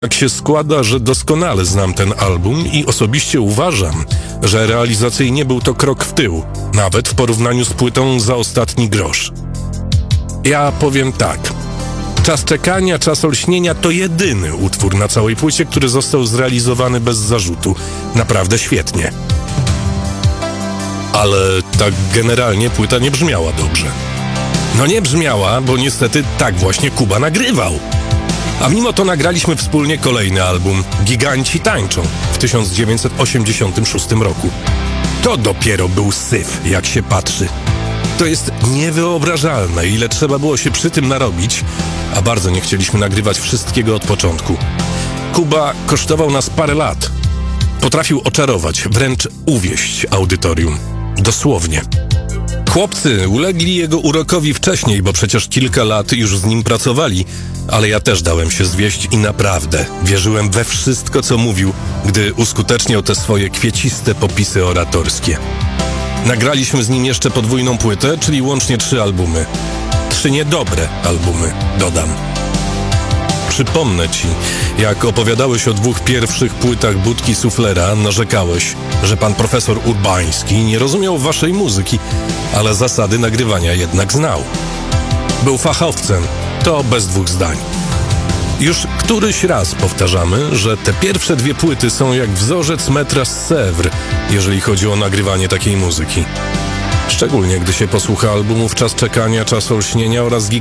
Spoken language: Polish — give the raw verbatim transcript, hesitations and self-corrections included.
Tak się składa, że doskonale znam ten album i osobiście uważam, że realizacyjnie był to krok w tył, nawet w porównaniu z płytą Za ostatni grosz. Ja powiem tak. Czas czekania, czas olśnienia to jedyny utwór na całej płycie, który został zrealizowany bez zarzutu. Naprawdę świetnie. Ale tak generalnie płyta nie brzmiała dobrze. No nie brzmiała, bo niestety tak właśnie Kuba nagrywał. A mimo to nagraliśmy wspólnie kolejny album Giganci tańczą w tysiąc dziewięćset osiemdziesiątym szóstym roku. To dopiero był syf, jak się patrzy. To jest niewyobrażalne, ile trzeba było się przy tym narobić, a bardzo nie chcieliśmy nagrywać wszystkiego od początku. Kuba kosztował nas parę lat. Potrafił oczarować, wręcz uwieść audytorium. Dosłownie. Chłopcy ulegli jego urokowi wcześniej, bo przecież kilka lat już z nim pracowali, ale ja też dałem się zwieść i naprawdę wierzyłem we wszystko, co mówił, gdy uskuteczniał te swoje kwieciste popisy oratorskie. Nagraliśmy z nim jeszcze podwójną płytę, czyli łącznie trzy albumy. Trzy niedobre albumy, dodam. Przypomnę ci, jak opowiadałeś o dwóch pierwszych płytach Budki Suflera, narzekałeś, że pan profesor Urbański nie rozumiał waszej muzyki, ale zasady nagrywania jednak znał. Był fachowcem, to bez dwóch zdań. Już któryś raz powtarzamy, że te pierwsze dwie płyty są jak wzorzec metra z Sèvres, jeżeli chodzi o nagrywanie takiej muzyki. Szczególnie gdy się posłucha albumów Czas czekania, czas olśnienia oraz